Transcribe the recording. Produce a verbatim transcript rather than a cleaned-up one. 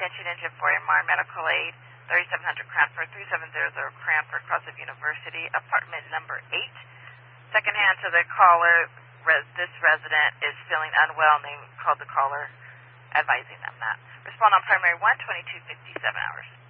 Extension Engine for M R Medical Aid, thirty-seven hundred Cranford, three seven zero zero Cranford, Crossview University, apartment number eight. Second hand to the caller, res, this resident is feeling unwell, and they called the caller advising them that. Respond on primary one, twenty-two fifty-seven hours.